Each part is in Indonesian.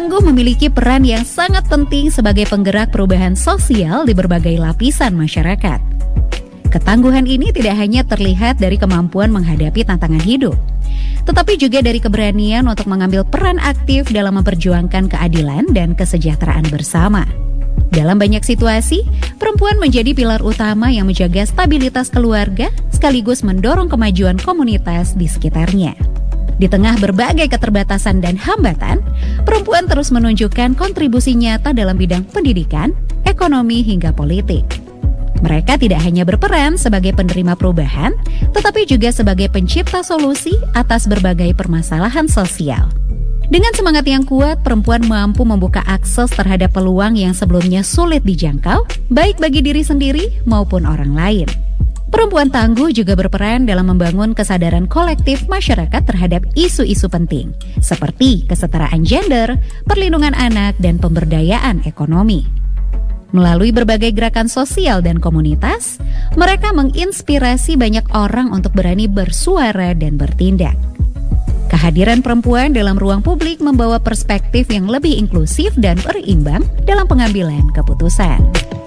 tangguh memiliki peran yang sangat penting sebagai penggerak perubahan sosial di berbagai lapisan masyarakat. Ketangguhan ini tidak hanya terlihat dari kemampuan menghadapi tantangan hidup, tetapi juga dari keberanian untuk mengambil peran aktif dalam memperjuangkan keadilan dan kesejahteraan bersama. Dalam banyak situasi, perempuan menjadi pilar utama yang menjaga stabilitas keluarga sekaligus mendorong kemajuan komunitas di sekitarnya. Di tengah berbagai keterbatasan dan hambatan, perempuan terus menunjukkan kontribusi nyata dalam bidang pendidikan, ekonomi, hingga politik. Mereka tidak hanya berperan sebagai penerima perubahan, tetapi juga sebagai pencipta solusi atas berbagai permasalahan sosial. Dengan semangat yang kuat, perempuan mampu membuka akses terhadap peluang yang sebelumnya sulit dijangkau, baik bagi diri sendiri maupun orang lain. Perempuan tangguh juga berperan dalam membangun kesadaran kolektif masyarakat terhadap isu-isu penting, seperti kesetaraan gender, perlindungan anak, dan pemberdayaan ekonomi. Melalui berbagai gerakan sosial dan komunitas, mereka menginspirasi banyak orang untuk berani bersuara dan bertindak. Kehadiran perempuan dalam ruang publik membawa perspektif yang lebih inklusif dan berimbang dalam pengambilan keputusan.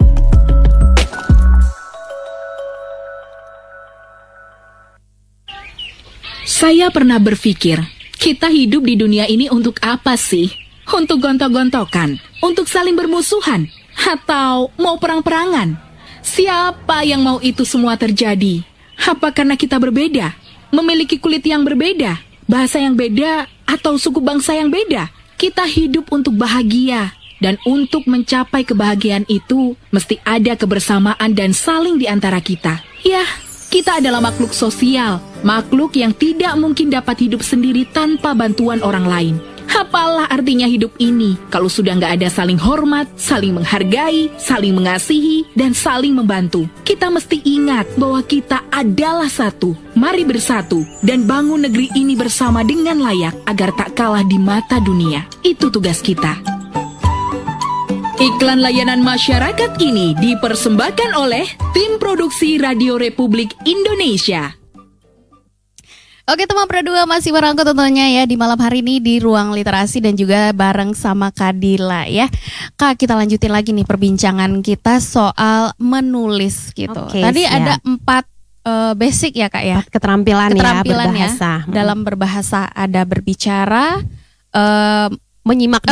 Saya pernah berpikir, kita hidup di dunia ini untuk apa sih? Untuk gontok-gontokan? Untuk saling bermusuhan? Atau mau perang-perangan? Siapa yang mau itu semua terjadi? Apa karena kita berbeda? Memiliki kulit yang berbeda? Bahasa yang beda? Atau suku bangsa yang beda? Kita hidup untuk bahagia. Dan untuk mencapai kebahagiaan itu, mesti ada kebersamaan dan saling di antara kita. Ya, kita adalah makhluk sosial, makhluk yang tidak mungkin dapat hidup sendiri tanpa bantuan orang lain. Apalah artinya hidup ini kalau sudah nggak ada saling hormat, saling menghargai, saling mengasihi, dan saling membantu. Kita mesti ingat bahwa kita adalah satu. Mari bersatu dan bangun negeri ini bersama dengan layak agar tak kalah di mata dunia. Itu tugas kita. Iklan layanan masyarakat ini dipersembahkan oleh Tim Produksi Radio Republik Indonesia. Oke teman Pro2 masih merangkul tentunya ya di malam hari ini di Ruang Literasi dan juga bareng sama Kadila ya. Kak, kita lanjutin lagi nih perbincangan kita soal menulis gitu. Oke, tadi siap. ada 4 basic ya Kak ya. Keterampilan ya berbahasa. Dalam berbahasa ada berbicara, menyimak